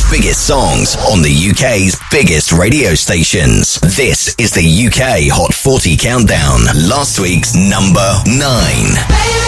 biggest songs on the UK's biggest radio stations. This is the UK Hot 40 Countdown. Last week's number 9.